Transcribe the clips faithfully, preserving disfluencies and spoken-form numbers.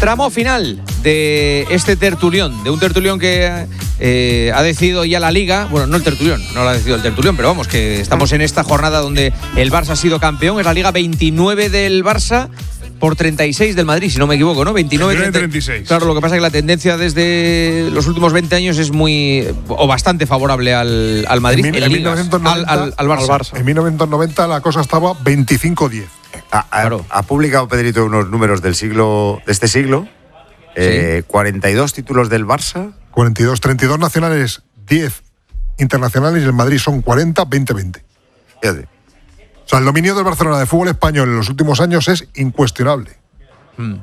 Tramo final de este tertulión, de un tertulión que eh, ha decidido ya la Liga. Bueno, no el tertulión, no lo ha decidido el tertulión, pero vamos, que estamos en esta jornada donde el Barça ha sido campeón. Es la Liga veintinueve del Barça por treinta y seis del Madrid, si no me equivoco, ¿no? veintinueve treinta y seis. Claro, lo que pasa es que la tendencia desde los últimos veinte años es muy, o bastante favorable al, al Madrid. En, en, en Ligas, mil novecientos noventa, al, al, al, Barça. al Barça. En mil novecientos noventa la cosa estaba veinticinco diez. Ha, ha, claro. ha publicado Pedrito unos números del siglo, de este siglo. Eh, sí. cuarenta y dos títulos del Barça. cuarenta y dos, treinta y dos nacionales, diez internacionales, y el Madrid son cuarenta, veinte veinte. Fíjate. O sea, el dominio del Barcelona de fútbol español en los últimos años es incuestionable. Hmm.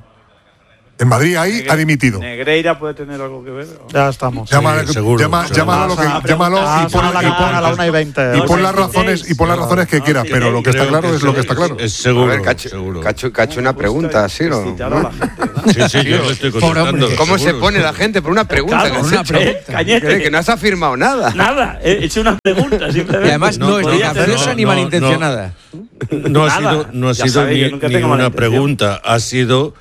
En Madrid ahí Negre, ha dimitido. ¿Negreira puede tener algo que ver? Ya estamos. Llama, sí, seguro, llama, seguro. Llámalo, que, Ah, llámalo ah, y pon, la, y pon, a la una y veinte. y pon las razones y pon las razones que quieras, pero lo que está claro es lo que está claro. Es seguro. A ver, Cacho, seguro. Cacho, Cacho una pregunta, ¿sí o no? Sí, sí, yo lo estoy contestando. ¿Cómo se seguro, pone seguro. la gente por una pregunta? Claro, que una hecho? pregunta. Cañete, que, que no has afirmado nada. Nada, he hecho una pregunta simplemente. Y además no, no es ni capciosa no, ni no, malintencionada. No, no ha sido, no ha sido ni, ni una pregunta, ha sido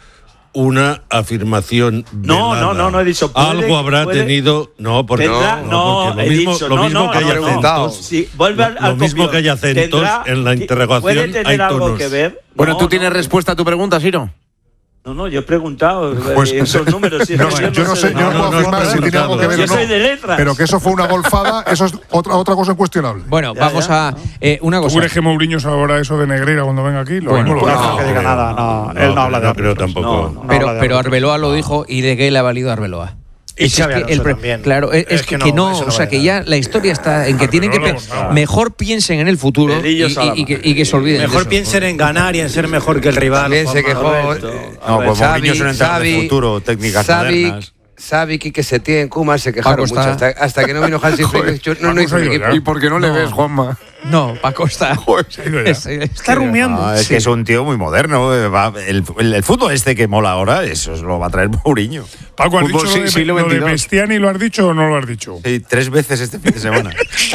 una afirmación no, velada. no, no, no he dicho puede, algo habrá puede, tenido no porque tendrá, no, porque no, lo mismo, dicho, lo no, mismo no, que haya no, acentos sí, vuelve al, lo al mismo copión. que haya acentos Tendrá, en la interrogación puede tener hay algo tonos. que ver. Bueno, no, ¿tú no, tienes no, respuesta a tu pregunta, Siro? No, no, yo he preguntado pues, esos números. Si no, yo, yo no sé, yo no, no puedo afirmar no, si tiene algo que ver yo o no. Soy de letras. Pero que eso fue una golfada, eso es otra otra cosa incuestionable. Bueno, ya, vamos ya, a ¿no? eh, una cosa. ¿Tú crees que Mourinho sabrá eso de Negreira cuando venga aquí? Lo bueno, mismo pues lo no, no, que diga nada, no, él no habla de no creo tampoco. No, no, pero no pero Arbeloa lo dijo y de qué le ha valido a Arbeloa. Y es Xavi que Alonso el pre- también. Claro, es, es que, que no, no o sea, que ya la historia está en que Ah, tienen que no, pe- no, no. mejor piensen en el futuro y, y, y, que, y que se olviden. Mejor de eso. piensen en ganar y en ser mejor que el rival. También se quejó. No, pues Mourinho es un entrenador de futuro, técnicas Xavi, modernas. Xavi, Quique Setién, Koeman se quejaron Paco mucho está- hasta, hasta que no vino Hansi Flick. No, no hizo un equipo. ¿Y por qué no, no le ves, Juanma? No, Paco está. Se ha ido ya. es- es Está que- rumiando. No, es Sí. que es un tío muy moderno. Va, el, el, el fútbol este que mola ahora, eso lo va a traer Mourinho. Paco, ¿has Fútbol dicho lo de, siglo lo de veintidós. Bestiani? ¿Lo has dicho o no lo has dicho? Sí, tres veces este fin de semana.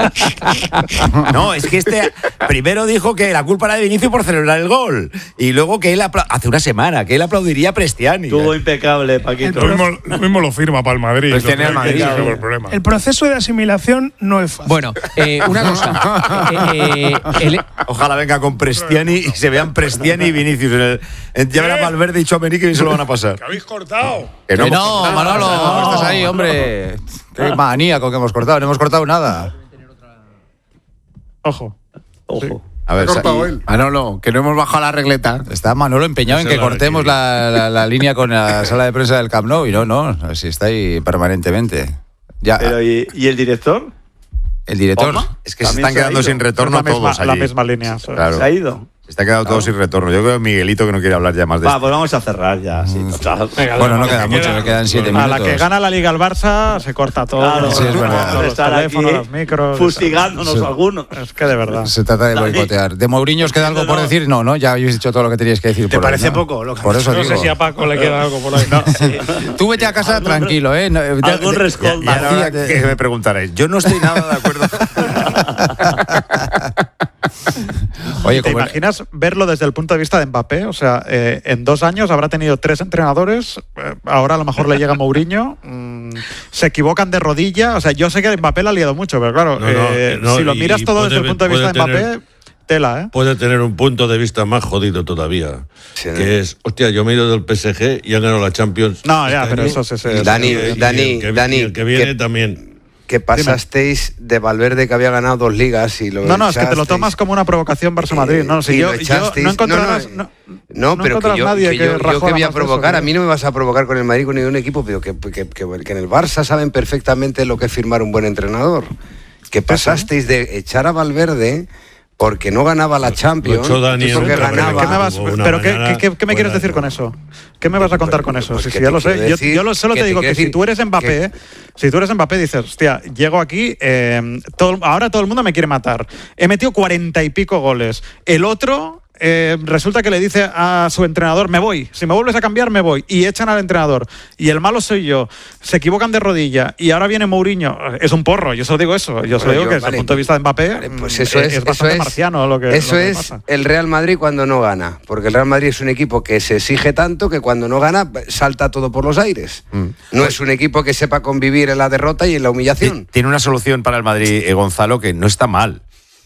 No, es que este primero dijo que la culpa era de Vinicius por celebrar el gol. Y luego que él, apla- hace una semana, que él aplaudiría a Prestiani. Estuvo impecable, Paquito. Lo mismo, lo mismo lo firma para el Madrid. Bestiani al Entonces, Madrid, ese es sí. el problema. El proceso de asimilación no es fácil. Bueno, eh, una cosa. Eh, eh, el- Ojalá venga con Prestiani y se vean Prestiani y Vinicius. En el, en, ya verá Valverde y Tchouaméni que bien se lo van a pasar. ¿Que habéis cortado? Que Que hemos no, cortado. Manolo, No. estás ahí, hombre. Qué maníaco que hemos cortado, no hemos cortado nada. Ojo. Ojo. A ver, Ha cortado sa- él. Manolo, que no hemos bajado la regleta. Está Manolo empeñado en Esa que es la cortemos que- la, la, la línea con la sala de prensa del Camp Nou. Y no, no, si está ahí permanentemente. Ya, Pero, ¿y, ¿y el director? el director. ¿Oma? Es que se También están se ha quedando ido. sin retorno la misma, todos allí. la misma línea. ¿sabes? Claro. ¿Se ha ido? Se está quedando todos sin retorno. Yo creo que Miguelito que no quiere hablar ya más de Va, esto. pues vamos a cerrar ya. Sí, total. Bueno, no queda mucho, le quedan siete A minutos. la que gana la Liga el Barça se corta todo. Claro, Sí, es verdad. Los estar teléfonos, aquí los micros. fustigándonos Sí. algunos. Es que de verdad. Se trata de boicotear. ¿De Mourinho os queda algo por decir? No, no, ya habéis dicho todo lo que teníais que decir. ¿Te por hoy, parece ¿no? poco? Lo que- Por eso no digo. sé si a Paco le queda algo por ahí. No. Tú vete a casa Algún- tranquilo, ¿eh? No, ya- algún ya- rescoldo. Y ahora vacíate. que me preguntaréis. Yo no estoy nada de acuerdo. Oye, ¿Te como- imaginas verlo desde el punto de vista de Mbappé? O sea, eh, en dos años habrá tenido tres entrenadores, eh, ahora a lo mejor le llega Mourinho, mm, se equivocan de rodilla, o sea, yo sé que Mbappé la ha liado mucho, pero claro, No, no, eh, no, si lo y- miras y todo puede- desde el punto de vista de puede Mbappé, tener- tela, ¿eh? Puede tener un punto de vista más jodido todavía. Sí. Que es, hostia, yo me he ido del P S G y han ganado la Champions. No, ya, este pero año. eso se... se- Dani, Y- y el Dani, que- Dani, y el que viene que- también. Que pasasteis de Valverde que había ganado dos ligas y lo No, no, es que te lo echasteis. tomas como una provocación Barça-Madrid. No, no, si Y yo, lo yo echasteis. no encontrarás, No, no, no, no pero que encontrarás yo, nadie que que yo, yo rajó que voy la a más de eso, provocar, tío. a mí no me vas a provocar con el Madrid con ningún equipo, pero que, que, que, que en el Barça saben perfectamente lo que es firmar un buen entrenador. Que pasasteis de echar a Valverde porque no ganaba la Champions, Lo echó Dani en porque otra, pero ganaba. ¿Qué me vas, Hubo una pero ¿qué, mañana qué- qué- qué me quieres buena, decir ¿no? con eso? ¿Qué me vas a contar con eso? Pues Sí, que sí, ya te lo sé. quiero Yo, decir- yo lo- solo que te te digo quiero que si decir tú eres Mbappé, si tú eres Mbappé dices, hostia, llego aquí, eh, todo- ahora todo el mundo me quiere matar. He metido cuarenta y pico goles. El otro eh, resulta que le dice a su entrenador, me voy, si me vuelves a cambiar me voy, y echan al entrenador, y el malo soy yo, se equivocan de rodilla, y ahora viene Mourinho, es un porro, yo se lo digo eso, yo se lo digo yo, que vale, desde el punto de vista de Mbappé, vale, pues eso es, es bastante eso es, marciano lo que Eso lo que es pasa. El Real Madrid cuando no gana, porque el Real Madrid es un equipo que se exige tanto que cuando no gana salta todo por los aires. Mm. No es un equipo que sepa convivir en la derrota y en la humillación. Tiene una solución para el Madrid, eh, Gonzalo, que no está mal.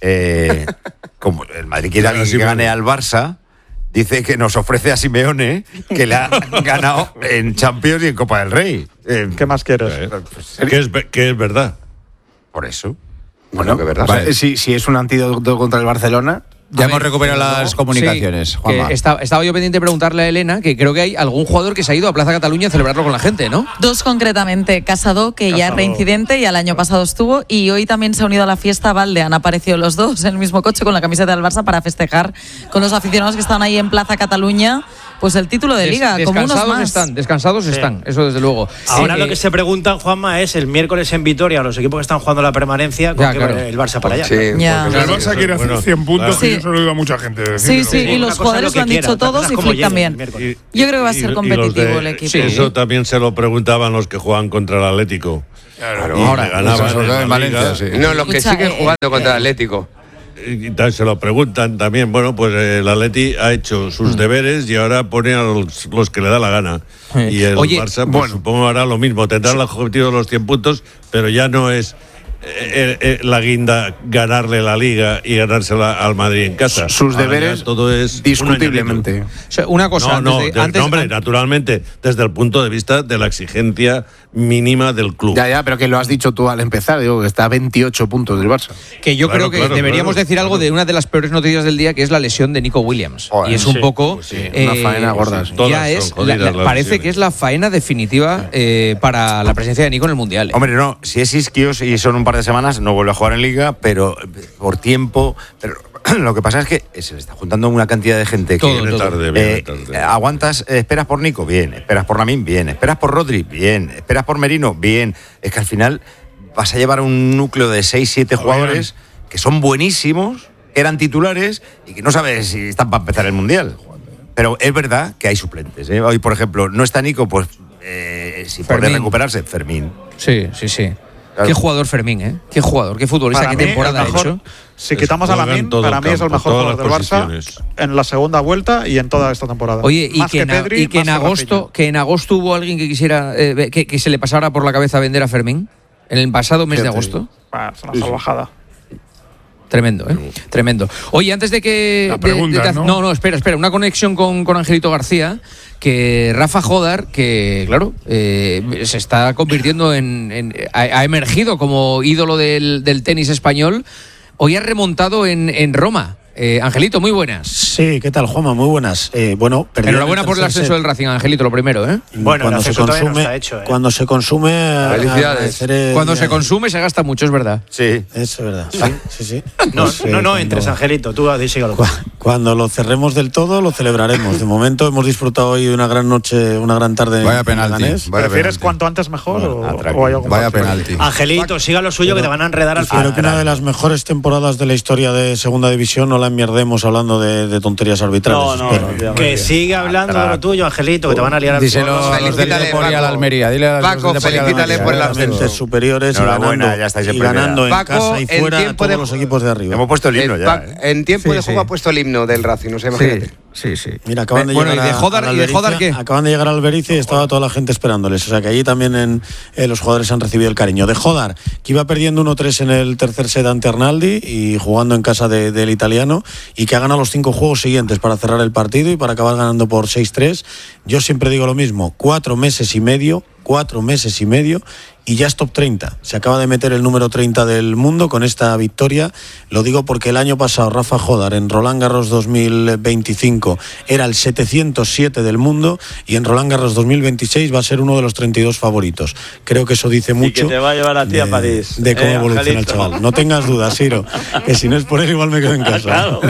Eh, como el Madrid quiere que sí, gane al Barça, dice que nos ofrece a Simeone, que le ha ganado en Champions y en Copa del Rey. Eh, ¿Qué más quieres? Eh, que, es, que es verdad. Por eso. Bueno, que verdad. Vale, si, si es un antídoto contra el Barcelona. Ya hemos recuperado las comunicaciones, sí, Juanma. Estaba, estaba yo pendiente de preguntarle a Elena, que creo que hay algún jugador que se ha ido a Plaza Cataluña a celebrarlo con la gente, ¿no? Dos concretamente, Casado, que Casado. ya es reincidente y el año pasado estuvo, y hoy también se ha unido a la fiesta Valde. Han aparecido los dos en el mismo coche con la camiseta del Barça para festejar con los aficionados que estaban ahí en Plaza Cataluña, pues el título de Liga, Des, como unos más. Están, descansados sí. están, eso desde luego. Ahora sí, lo eh, que se preguntan, Juanma, es el miércoles en Vitoria, los equipos que están jugando la permanencia, con ya, que claro. el Barça para allá. Sí, ya. El Barça quiere hacer bueno, cien puntos, claro. y yo se lo digo a mucha gente. Sí, sí, y los jugadores lo han dicho todos y Flick también. Y, yo creo que va a ser competitivo de, el equipo. Sí, eso también se lo preguntaban los que juegan contra el Atlético. Claro. Y ahora ganaban en, en Valencia. Sí. No, los que siguen jugando eh, contra el Atlético. Y se lo preguntan también. Bueno, pues el Atleti ha hecho sus mm. deberes y ahora pone a los, los que le da la gana. Eh. Y el Oye, Barça, pues, bueno. supongo hará lo mismo. Tendrá el objetivo de los cien puntos, pero ya no es eh, eh, la guinda ganarle la Liga y ganársela al Madrid en casa. Sus ahora deberes, todo es discutiblemente. O sea, una cosa. No, no, desde, de, antes, no hombre, antes, naturalmente, desde el punto de vista de la exigencia mínima del club. Ya, ya, pero que lo has dicho tú al empezar, digo, que está a veintiocho puntos del Barça. Que yo claro, creo que claro, deberíamos claro, decir claro. algo de una de las peores noticias del día, que es la lesión de Nico Williams. Joder, y es un sí, poco... sí, eh, una faena gorda. Sí, ya es, la, la, parece que es la faena definitiva eh, para la presencia de Nico en el Mundial. ¿eh? Hombre, no, si es isquios y son un par de semanas, no vuelve a jugar en Liga, pero por tiempo... Pero lo que pasa es que se le está juntando una cantidad de gente que todo, viene tarde, viene eh, tarde. aguantas, eh, esperas por Nico, bien, esperas por Lamine, bien, esperas por Rodri, bien, esperas por Merino, bien. Es que al final vas a llevar un núcleo de seis, siete jugadores que son buenísimos, que eran titulares y que no sabes si están para empezar el Mundial. Pero es verdad que hay suplentes. ¿eh? Hoy, por ejemplo, no está Nico, pues eh, si Fermín. puede recuperarse, Fermín. Sí, sí, sí. Claro. Qué jugador Fermín, ¿eh? Qué jugador, qué futbolista, para qué mí, temporada mejor, ha hecho. Si quitamos a Lamine, para mí es el mejor jugador del Barça en la segunda vuelta y en toda esta temporada. Oye, y más que, que, en, Pedri, y que en agosto, que en agosto hubo alguien que quisiera eh, que, que se le pasara por la cabeza vender a Fermín en el pasado mes de agosto. Ah, es una salvajada. Tremendo, ¿eh? Tremendo. Oye, antes de que... La pregunta, de, de, ¿no? no, no, espera, espera. Una conexión con, con Angelito García, que Rafa Jodar, que claro, eh, se está convirtiendo en... en ha, ha emergido como ídolo del, del tenis español. Hoy ha remontado en, en Roma. Eh, Angelito, muy buenas. Sí, ¿qué tal, Juanma? Muy buenas. Eh, bueno, enhorabuena por el ascenso del Racing, Angelito, lo primero, ¿eh? Bueno, cuando se consume, no está hecho, ¿eh? Cuando se consume, felicidades. El, cuando se consume se gasta mucho, es verdad. Sí, eso es verdad. Sí, sí, sí. No, pues, no, no eh, entres, cuando, Angelito. Tú sígalo. Cuando lo cerremos del todo, lo celebraremos. De momento hemos disfrutado hoy de una gran noche, una gran tarde. Vaya penalti. Vaya ¿Prefieres penalti. Cuanto antes mejor bueno, o, o hay algo Vaya penalti. Angelito, siga lo suyo, pero, que te van a enredar al final. final. Creo que una de las mejores temporadas de la historia de Segunda División no la enmierdemos hablando De, de tonterías arbitrales. No, no, no, que siga hablando de lo tuyo, Angelito, que te van a liar al Díselo a los del Depor y al Almería. Dile a Paco, los felicítale por el ascenso. Superiores y ganando, ya estáis en y ganando en Paco, casa y fuera a todos de... los equipos de arriba. Hemos puesto el himno el ya. ¿eh? En tiempo sí, de juego sí. ha puesto el himno del Racing, no sé, imagínate. Sí, sí. Mira, acaban de bueno, llegar ¿y de Jodar, a, a ¿y de Jodar qué? Acaban de llegar al Alberici y estaba toda la gente esperándoles. O sea que allí también en, eh, los jugadores han recibido el cariño. De Jodar, que iba perdiendo uno tres en el tercer set ante Arnaldi y jugando en casa de, del italiano, y que ha ganado los cinco juegos siguientes para cerrar el partido y para acabar ganando por seis tres. Yo siempre digo lo mismo, cuatro meses y medio, cuatro meses y medio y ya es top treinta. Se acaba de meter el número treinta del mundo con esta victoria. Lo digo porque el año pasado Rafa Jodar en Roland Garros dos mil veinticinco era el setecientos siete del mundo y en Roland Garros dos mil veintiséis va a ser uno de los treinta y dos favoritos. Creo que eso dice mucho. Y que te va a llevar a ti de, a París. De cómo eh, evoluciona Angelito. el chaval. No tengas dudas, Ciro, que si no es por él igual me quedo en casa. Claro.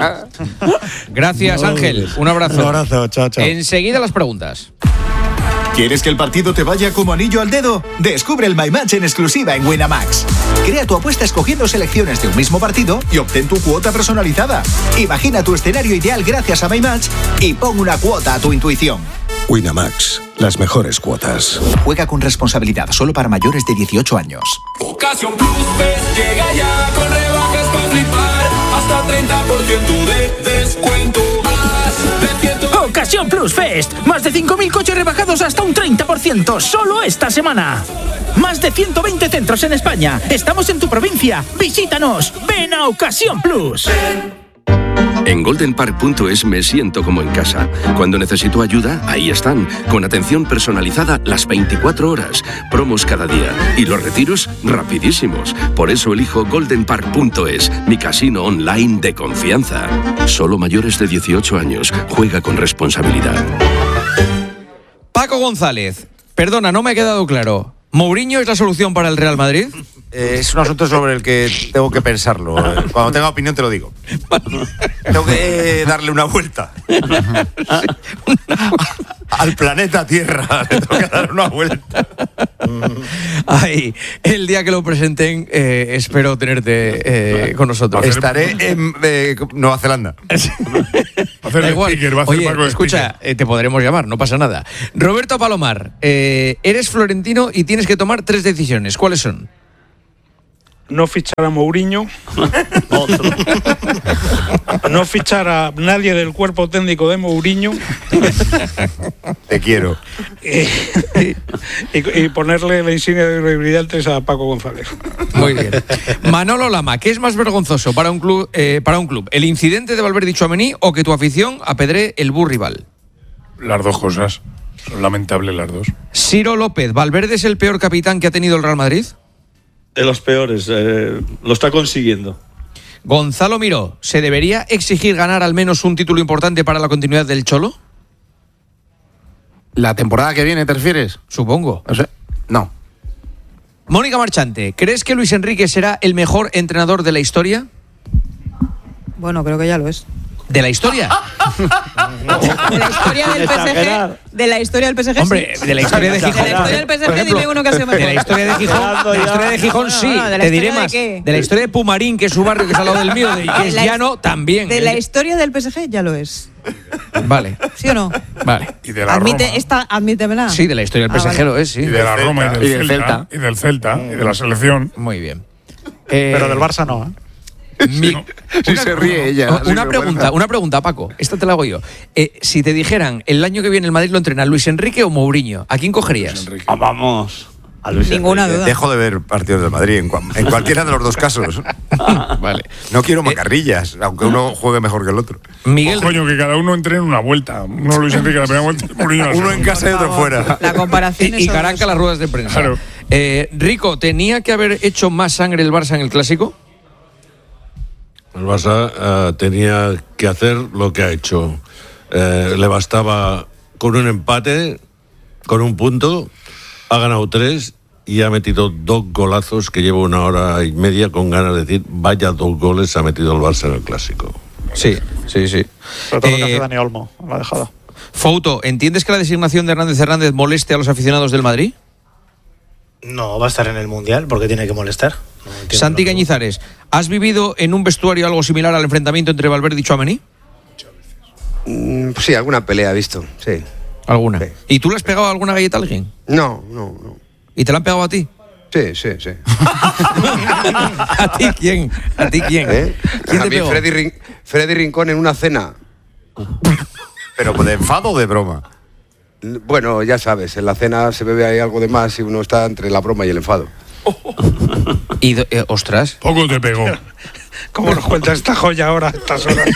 Gracias, Ángel. Un abrazo. Un abrazo, chao, chao. Enseguida las preguntas. ¿Quieres que el partido te vaya como anillo al dedo? Descubre el My Match en exclusiva en Winamax. Crea tu apuesta escogiendo selecciones de un mismo partido y obtén tu cuota personalizada. Imagina tu escenario ideal gracias a My Match y pon una cuota a tu intuición. Winamax, las mejores cuotas. Juega con responsabilidad, solo para mayores de dieciocho años. Ocasión Plus Fest llega ya con rebajas para flipar. Hasta treinta por ciento de descuento. Más de ciento... Ocasión Plus Fest. Más de cinco mil coches rebajados hasta un treinta por ciento. Solo esta semana. Más de ciento veinte centros en España. Estamos en tu provincia. Visítanos. Ven a Ocasión Plus. En golden park punto es me siento como en casa. Cuando necesito ayuda, ahí están. Con atención personalizada las veinticuatro horas. Promos cada día. Y los retiros rapidísimos. Por eso elijo golden park punto es, mi casino online de confianza. Solo mayores de dieciocho años. Juega con responsabilidad. Paco González, perdona, no me ha quedado claro. ¿Mourinho es la solución para el Real Madrid? Eh, es un asunto sobre el que tengo que pensarlo. Cuando tenga opinión te lo digo. Tengo que darle una vuelta. Al planeta Tierra le tengo que dar una vuelta. Ay, el día que lo presenten, eh, espero tenerte eh, con nosotros. Estaré en eh, Nueva Zelanda. Da igual. Oye, escucha, eh, te podremos llamar, no pasa nada. Roberto Palomar, eh, eres florentino y tienes que tomar tres decisiones. ¿Cuáles son? No fichar a Mourinho. No fichar a nadie del cuerpo técnico de Mourinho. Te quiero. Y, y, y ponerle la insignia de brillantes a Paco González. Muy bien. Manolo Lama, ¿qué es más vergonzoso para un club, eh, para un club? ¿El incidente de Valverde y Tchouaméni o que tu afición apedree el bus rival? Las dos cosas. Son lamentables las dos. Ciro López, ¿Valverde es el peor capitán que ha tenido el Real Madrid? De los peores, eh, lo está consiguiendo. Gonzalo Miró, ¿se debería exigir ganar al menos un título importante para la continuidad del Cholo? ¿La temporada que viene te refieres? Supongo. O sea, no. Mónica Marchante, ¿crees que Luis Enrique será el mejor entrenador de la historia? Bueno, creo que ya lo es. ¿De la historia? De la historia del P S G. De la historia del P S G. Hombre, sí. de la historia de Gijón. De la historia del P S G, dime uno que ha sido mejor. De la historia de Gijón, de la historia de Gijón sí. No, no, ¿de la te diré historia más. de qué? De la historia de Pumarín, que es su barrio, que es al lado del mío, de, que es la- llano, también. De la historia del P S G ya lo es. Vale, ¿Sí o no? vale. Y de la Admite, Roma. esta, admítemela. Sí, de la historia del Ah, P S G vale. lo es, sí. Y de la Roma y del, Y del Celta, Celta. Y del Celta. Y de la selección. Muy bien. Eh, Pero del Barça no, ¿eh? Mi- Sí se ríe ella. Una pregunta, una pregunta, Paco. Esta te la hago yo. Eh, si te dijeran el año que viene el Madrid lo entrena Luis Enrique o Mourinho, ¿a quién cogerías? Ah, vamos. A Luis Ninguna Enrique. duda. Dejo de ver partidos del Madrid en, cua- en cualquiera de los dos casos. Vale. No quiero macarrillas, aunque uno juegue mejor que el otro. Miguel, Oh, coño, que cada uno entre en una vuelta. Uno Luis Enrique la primera vuelta y Mourinho la Uno en segunda. casa y otro fuera. La comparación y, y es Caranca las ruedas de prensa. Claro. Eh, Rico, ¿tenía que haber hecho más sangre el Barça en el Clásico? El Barça eh, tenía que hacer lo que ha hecho. Eh, le bastaba con un empate, con un punto, ha ganado tres y ha metido dos golazos que llevo una hora y media con ganas de decir, vaya dos goles ha metido el Barça en el Clásico. Sí, sí, sí. Sobre todo lo que Eh, hace Dani Olmo, en la dejada. Fouto, ¿entiendes que la designación de Hernández Hernández moleste a los aficionados del Madrid? No va a estar en el Mundial porque tiene que molestar. No entiendo Santi lo que- Cañizares, ¿has vivido en un vestuario algo similar al enfrentamiento entre Valverde y Tchouaméni? Mm, sí, alguna pelea he visto, sí. ¿Alguna? Sí. ¿Y tú le has pegado alguna galleta a alguien? No, no, no. ¿Y te la han pegado a ti? Sí, sí, sí. ¿A ti quién? ¿A ti quién? ¿Eh? ¿Quién A te mí pegó? Freddy, Rin- Freddy Rincón en una cena. Pero de enfado o de broma. Bueno, ya sabes, en la cena se bebe ahí algo de más y uno está entre la broma y el enfado. Y, do- eh, ostras. Poco te pegó. ¿Cómo nos cuentas esta joya ahora a estas horas?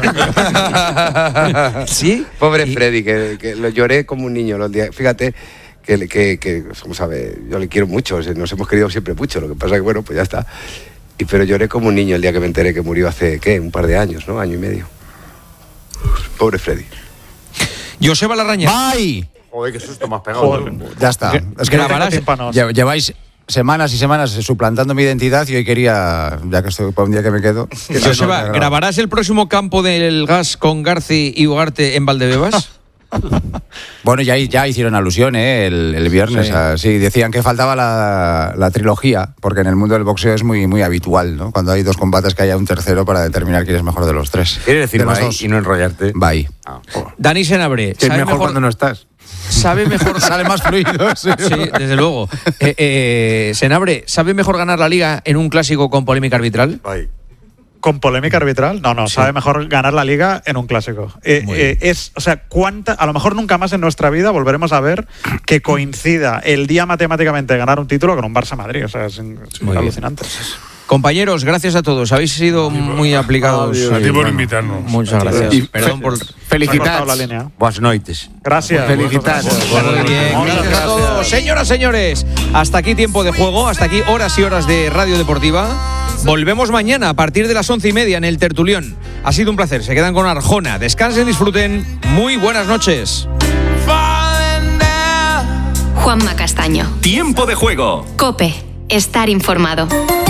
¿Sí? Pobre Freddy, que, que lo lloré como un niño los días. Fíjate que, que, que, como sabe, yo le quiero mucho, o sea, nos hemos querido siempre mucho, lo que pasa que, bueno, pues ya está. Y, pero lloré como un niño el día que me enteré que murió hace, ¿qué? Un par de años, ¿no? Año y medio. Pobre Freddy. Joseba Larraña. ¡Bye! Joder, qué susto me has pegado. Ya está. Es que Grabarás- lle- lleváis semanas y semanas suplantando mi identidad y hoy quería, ya que estoy para un día que me quedo. Joseba, ¿grabarás el próximo campo del gas con Garci y Ugarte en Valdebebas? Bueno, ya, ya hicieron alusión ¿eh? el, el viernes. Sí. A, sí, decían que faltaba la, la trilogía, porque en el mundo del boxeo es muy, muy habitual, ¿no? Cuando hay dos combates que haya un tercero para determinar quién es mejor de los tres. ¿Quieres decir de los bye dos. y no enrollarte? Bye. Ah, oh. Dani Senabre. Que es mejor, mejor cuando no estás. Sabe mejor. Sale más fluido. Sí, sí desde luego. Eh, eh, Senabre, ¿sabe mejor ganar la Liga en un clásico con polémica arbitral? Bye. ¿Con polémica arbitral? No, no, Sí. sabe mejor ganar la Liga en un clásico. Eh, eh, es, o sea, cuánta, a lo mejor nunca más en nuestra vida volveremos a ver que coincida el día matemáticamente de ganar un título con un Barça-Madrid. O sea, es, es Muy alucinante. Compañeros, gracias a todos. Habéis sido muy aplicados. A ti por Bueno, invitarnos. Muchas gracias. Y Perdón por. Felicitats. La línea. Buenas noches. Gracias. Felicitats. Muy bien, gracias a todos. Señoras, señores, hasta aquí tiempo de juego, hasta aquí horas y horas de Radio Deportiva. Volvemos mañana a partir de las once y media en el Tertulión. Ha sido un placer. Se quedan con Arjona. Descansen, disfruten. Muy buenas noches. Juanma Castaño. Tiempo de juego. COPE. Estar informado.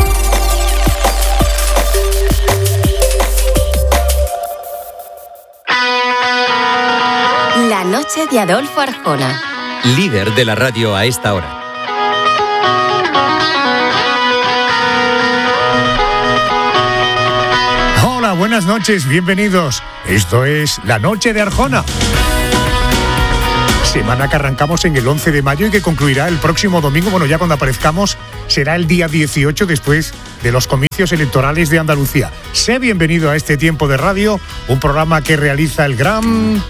La noche de Adolfo Arjona. Líder de la radio a esta hora. Hola, buenas noches, bienvenidos. Esto es La Noche de Arjona. Semana que arrancamos en el once de mayo y que concluirá el próximo domingo. Bueno, ya cuando aparezcamos será el día dieciocho después de los comicios electorales de Andalucía. Sé bienvenido a este tiempo de radio, un programa que realiza el gran...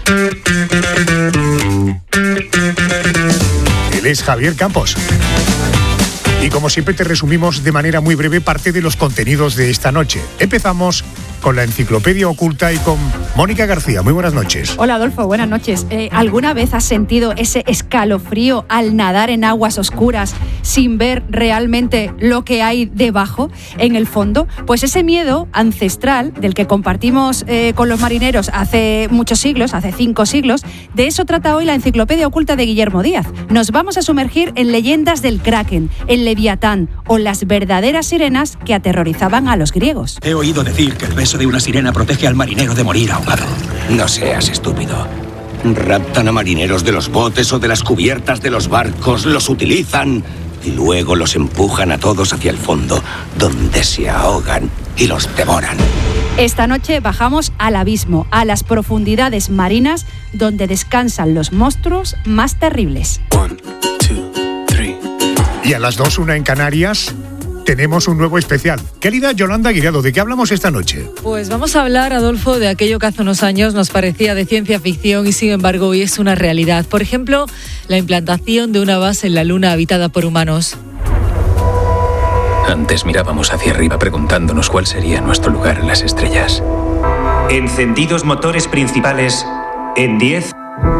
Él es Javier Campos. Y como siempre te resumimos de manera muy breve parte de los contenidos de esta noche. Empezamos con la Enciclopedia Oculta y con Mónica García. Muy buenas noches. Hola Adolfo, buenas noches. Eh, ¿Alguna vez has sentido ese escalofrío al nadar en aguas oscuras sin ver realmente lo que hay debajo, en el fondo? Pues ese miedo ancestral del que compartimos eh, con los marineros hace muchos siglos, hace cinco siglos, de eso trata hoy la Enciclopedia Oculta de Guillermo Díaz. Nos vamos a sumergir en leyendas del Kraken, el Leviatán o las verdaderas sirenas que aterrorizaban a los griegos. He oído decir que el beso de una sirena protege al marinero de morir ahogado. No seas estúpido. Raptan a marineros de los botes o de las cubiertas de los barcos, los utilizan y luego los empujan a todos hacia el fondo, donde se ahogan y los devoran. Esta noche bajamos al abismo, a las profundidades marinas, donde descansan los monstruos más terribles. Y a las dos, una en Canarias, tenemos un nuevo especial. Querida Yolanda Guirado, ¿de qué hablamos esta noche? Pues vamos a hablar, Adolfo, de aquello que hace unos años nos parecía de ciencia ficción y sin embargo hoy es una realidad. Por ejemplo, la implantación de una base en la Luna habitada por humanos. Antes mirábamos hacia arriba preguntándonos cuál sería nuestro lugar en las estrellas. Encendidos motores principales en diez.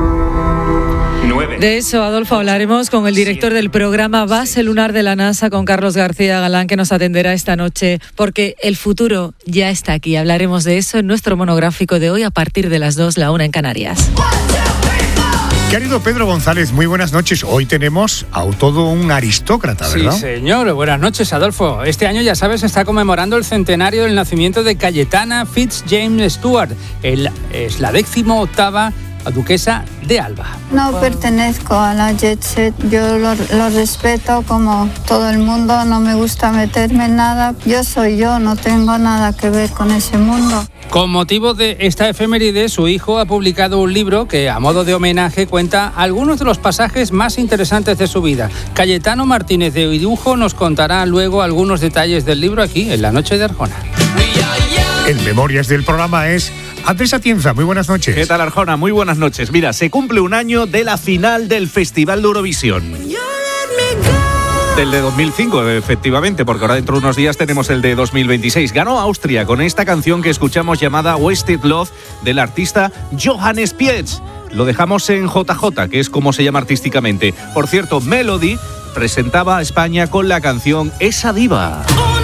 De eso, Adolfo, hablaremos con el director del programa Base Lunar de la NASA, con Carlos García Galán, que nos atenderá esta noche, porque el futuro ya está aquí. Hablaremos de eso en nuestro monográfico de hoy a partir de las dos, la una en Canarias. Querido Pedro González, muy buenas noches. Hoy tenemos a todo un aristócrata, ¿verdad? Sí, señor. Buenas noches, Adolfo. Este año, ya sabes, se está conmemorando el centenario del nacimiento de Cayetana Fitzjames Stuart. El, es la décimo octava duquesa de Alba. No pertenezco a la jet set, yo lo, lo respeto como todo el mundo, no me gusta meterme en nada. Yo soy yo, no tengo nada que ver con ese mundo. Con motivo de esta efeméride, su hijo ha publicado un libro que, a modo de homenaje, cuenta algunos de los pasajes más interesantes de su vida. Cayetano Martínez de Oidujo nos contará luego algunos detalles del libro aquí, en La Noche de Arjona. El Memorias del programa es Andrés Atienza. Muy buenas noches. ¿Qué tal, Arjona? Muy buenas noches. Mira, se cumple un año de la final del Festival de Eurovisión. Del de dos mil cinco, efectivamente, porque ahora dentro de unos días tenemos el de dos mil veintiséis. Ganó Austria con esta canción que escuchamos llamada Wasted Love del artista Johannes Pietz. Lo dejamos en J J, que es como se llama artísticamente. Por cierto, Melody presentaba a España con la canción Esa Diva.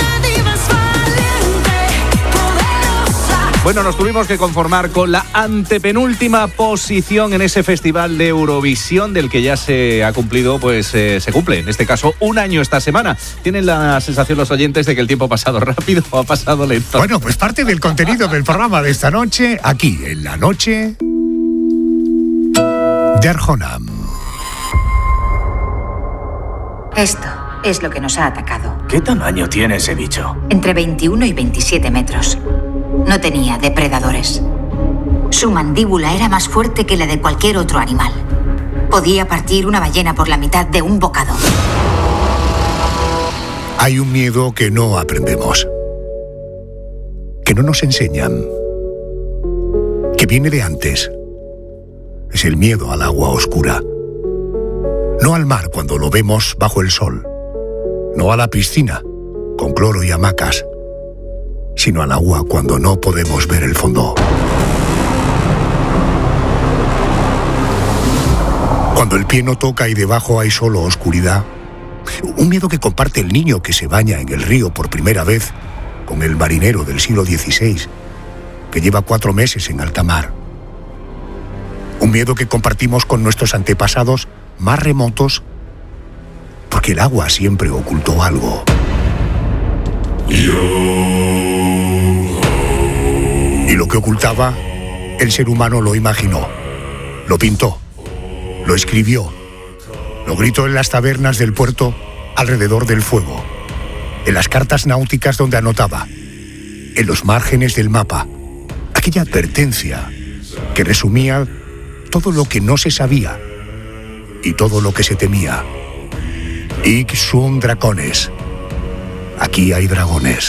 Bueno, nos tuvimos que conformar con la antepenúltima posición en ese festival de Eurovisión, del que ya se ha cumplido, pues eh, se cumple, en este caso, un año esta semana. ¿Tienen la sensación los oyentes de que el tiempo ha pasado rápido o ha pasado lento? Bueno, pues parte del contenido del programa de esta noche, aquí, en La Noche Der Honam. Esto es lo que nos ha atacado. ¿Qué tamaño tiene ese bicho? Entre veintiuno y veintisiete metros. No tenía depredadores. Su mandíbula era más fuerte que la de cualquier otro animal. Podía partir una ballena por la mitad de un bocado. Hay un miedo que no aprendemos, que no nos enseñan, que viene de antes. Es el miedo al agua oscura. No al mar cuando lo vemos bajo el sol, no a la piscina con cloro y hamacas, sino al agua cuando no podemos ver el fondo. Cuando el pie no toca y debajo hay solo oscuridad. Un miedo que comparte el niño que se baña en el río por primera vez con el marinero del siglo dieciséis, que lleva cuatro meses en alta mar. Un miedo que compartimos con nuestros antepasados más remotos, porque el agua siempre ocultó algo. Y lo que ocultaba, el ser humano lo imaginó, lo pintó, lo escribió, lo gritó en las tabernas del puerto alrededor del fuego, en las cartas náuticas donde anotaba, en los márgenes del mapa, aquella advertencia que resumía todo lo que no se sabía y todo lo que se temía. Hic sunt dracones. Aquí hay dragones.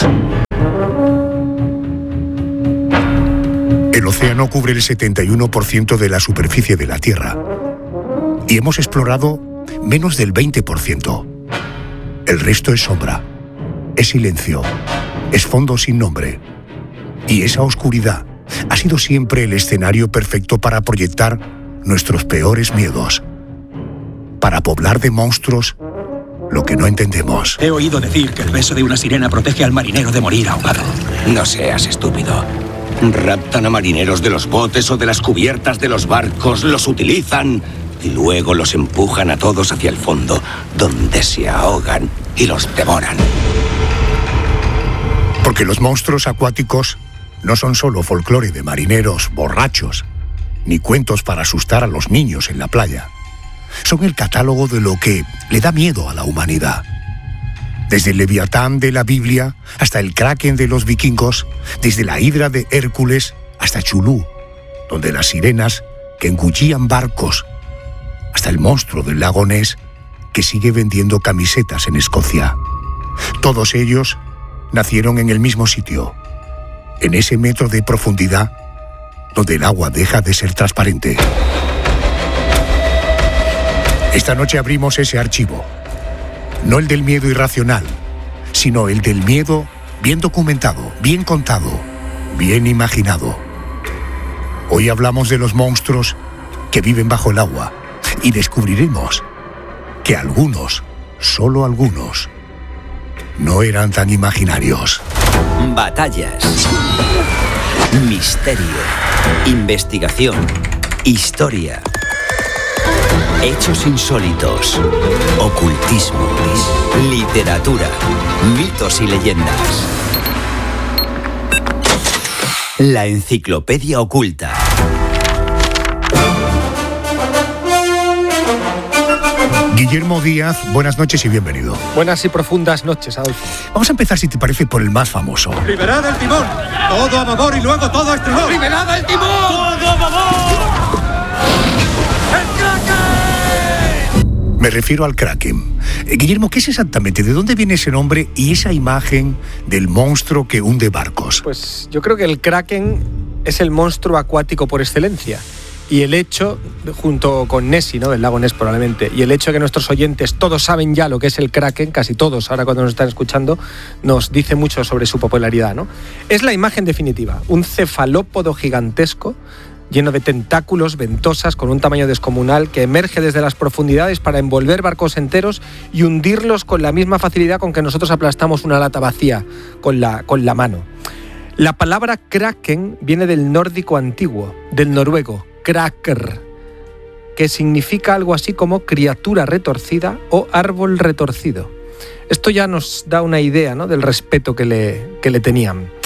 El océano cubre el setenta y uno por ciento de la superficie de la Tierra y hemos explorado menos del veinte por ciento. El resto es sombra, es silencio, es fondo sin nombre. Y esa oscuridad ha sido siempre el escenario perfecto para proyectar nuestros peores miedos, para poblar de monstruos lo que no entendemos. He oído decir que el beso de una sirena protege al marinero de morir ahogado. No seas estúpido. Raptan a marineros de los botes o de las cubiertas de los barcos, los utilizan y luego los empujan a todos hacia el fondo, donde se ahogan y los devoran. Porque los monstruos acuáticos no son solo folclore de marineros borrachos, ni cuentos para asustar a los niños en la playa. Son el catálogo de lo que le da miedo a la humanidad. Desde el Leviatán de la Biblia hasta el Kraken de los vikingos, desde la Hidra de Hércules hasta Chulú, donde las sirenas que engullían barcos, hasta el monstruo del lago Ness que sigue vendiendo camisetas en Escocia. Todos ellos nacieron en el mismo sitio, en ese metro de profundidad donde el agua deja de ser transparente. Esta noche abrimos ese archivo, no el del miedo irracional, sino el del miedo bien documentado, bien contado, bien imaginado. Hoy hablamos de los monstruos que viven bajo el agua y descubriremos que algunos, solo algunos, no eran tan imaginarios. Batallas, misterio, investigación, historia, hechos insólitos, ocultismo, literatura, mitos y leyendas. La enciclopedia oculta. Guillermo Díaz, buenas noches y bienvenido. Buenas y profundas noches, Adolfo. Vamos a empezar, si te parece, por el más famoso. ¡Liberad el timón! ¡Todo a babor y luego todo a estribor! ¡Liberad el timón! ¡Todo a babor! ¡El Kraken! Me refiero al Kraken. Eh, Guillermo, ¿qué es exactamente? ¿De dónde viene ese nombre y esa imagen del monstruo que hunde barcos? Pues yo creo que el Kraken es el monstruo acuático por excelencia. Y el hecho, junto con Nessie, ¿no?, del lago Ness probablemente, y el hecho de que nuestros oyentes todos saben ya lo que es el Kraken, casi todos ahora cuando nos están escuchando, nos dice mucho sobre su popularidad, ¿no? Es la imagen definitiva, un cefalópodo gigantesco lleno de tentáculos, ventosas, con un tamaño descomunal, que emerge desde las profundidades para envolver barcos enteros y hundirlos con la misma facilidad con que nosotros aplastamos una lata vacía con la, con la mano. La palabra Kraken viene del nórdico antiguo, del noruego, Kraker, que significa algo así como criatura retorcida o árbol retorcido. Esto ya nos da una idea, ¿no?, del respeto que le, que le tenían.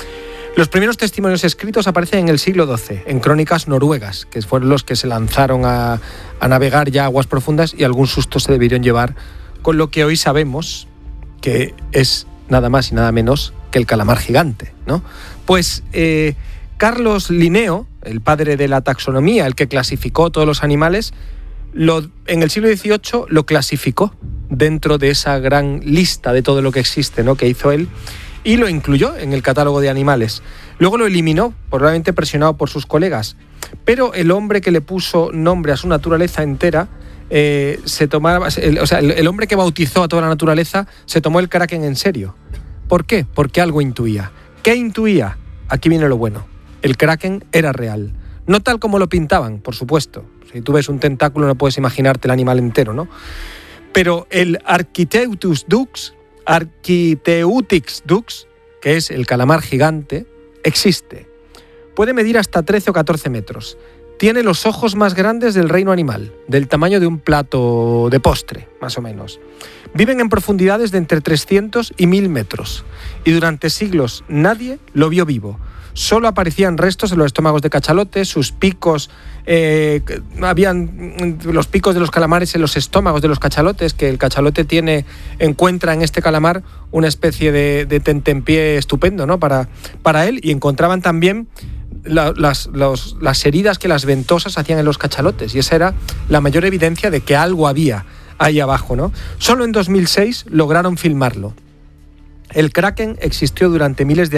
Los primeros testimonios escritos aparecen en el siglo doce, en crónicas noruegas, que fueron los que se lanzaron a, a navegar ya aguas profundas y algún susto se debieron llevar con lo que hoy sabemos que es nada más y nada menos que el calamar gigante, ¿no? Pues eh, Carlos Linneo, el padre de la taxonomía, el que clasificó todos los animales, lo, en el siglo dieciocho lo clasificó dentro de esa gran lista de todo lo que existe, ¿no?, que hizo él, y lo incluyó en el catálogo de animales. Luego lo eliminó, probablemente presionado por sus colegas. Pero el hombre que le puso nombre a su naturaleza entera, eh, se tomaba, el, o sea, el, el hombre que bautizó a toda la naturaleza, se tomó el kraken en serio. ¿Por qué? Porque algo intuía. ¿Qué intuía? Aquí viene lo bueno. El kraken era real. No tal como lo pintaban, por supuesto. Si tú ves un tentáculo no puedes imaginarte el animal entero, ¿no? Pero el Architeuthus dux, Architeutix dux, que es el calamar gigante, existe. Puede medir hasta trece o catorce metros. Tiene los ojos más grandes del reino animal, del tamaño de un plato de postre, más o menos. Viven en profundidades de entre trescientos y mil metros. Y durante siglos nadie lo vio vivo. Solo aparecían restos en los estómagos de cachalotes, sus picos, eh, habían los picos de los calamares en los estómagos de los cachalotes, que el cachalote tiene, encuentra en este calamar una especie de, de tentempié estupendo, ¿no?, para, para él, y encontraban también la, las, los, las heridas que las ventosas hacían en los cachalotes, y esa era la mayor evidencia de que algo había ahí abajo, ¿no? Solo en dos mil seis lograron filmarlo. El kraken existió durante miles de